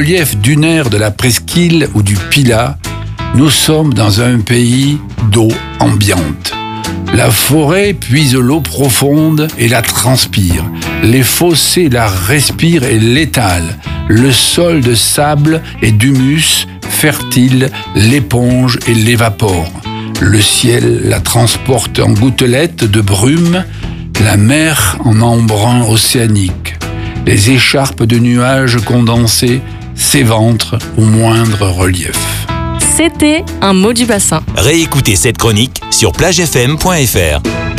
relief dunaire de la presqu'île ou du Pilat, nous sommes dans un pays d'eau ambiante. La forêt puise l'eau profonde et la transpire. Les fossés la respirent et l'étalent. Le sol de sable et d'humus fertile l'éponge et l'évapore. Le ciel la transporte en gouttelettes de brume, la mer en embrun océanique. Les écharpes de nuages condensés s'éventrent au moindre relief. C'était un mot du bassin. Réécoutez cette chronique sur plagefm.fr.